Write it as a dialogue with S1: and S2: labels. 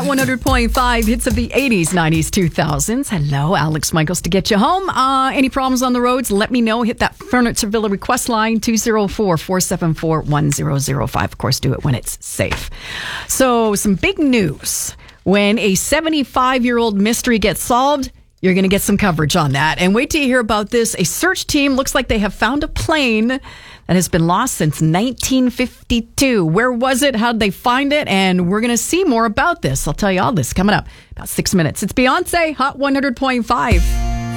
S1: Hot 100.5 hits of the 80s, 90s, 2000s. Hello, Alex Michaels to get you home. Any problems on the roads? Let me know. Hit that Furnitureville request line, 204-474-1005. Of course, do it when it's safe. So, some big news. When a 75-year-old mystery gets solved, you're going to get some coverage on that. And wait till you hear about this. A search team looks like they have found a plane that has been lost since 1952. Where was it? How did they find it? And we're going to see more about this. I'll tell you all this coming up about 6 minutes. It's Beyonce, Hot 100.5.